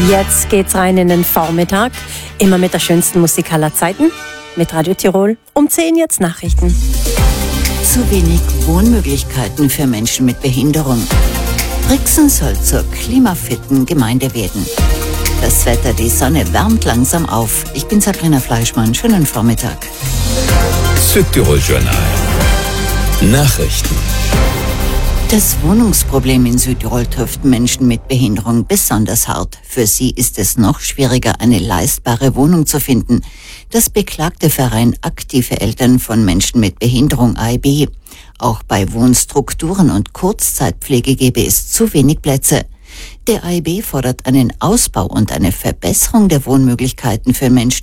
Jetzt geht's rein in den Vormittag, immer mit der schönsten Musik aller Zeiten, mit Radio Tirol. Um 10 jetzt Nachrichten. Zu wenig Wohnmöglichkeiten für Menschen mit Behinderung. Brixen soll zur klimafitten Gemeinde werden. Das Wetter, die Sonne wärmt langsam auf. Ich bin Sabrina Fleischmann. Schönen Vormittag. Südtirol Journal. Nachrichten. Das Wohnungsproblem in Südtirol trifft Menschen mit Behinderung besonders hart. Für sie ist es noch schwieriger, eine leistbare Wohnung zu finden. Das beklagt der Verein Aktive Eltern von Menschen mit Behinderung AEB. Auch bei Wohnstrukturen und Kurzzeitpflege gäbe es zu wenig Plätze. Der AEB fordert einen Ausbau und eine Verbesserung der Wohnmöglichkeiten für Menschen